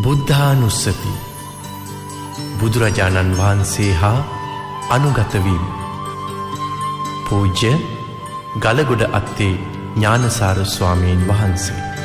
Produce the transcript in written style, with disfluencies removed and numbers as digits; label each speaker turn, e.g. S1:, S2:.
S1: බුද්ධානුස්සති බුදුරජාණන් වහන්සේ හා අනුගතවීම. පූජ්‍ය ගලගොඩ අත්තේ ඥානසාර ස්වාමීන් වහන්සේ.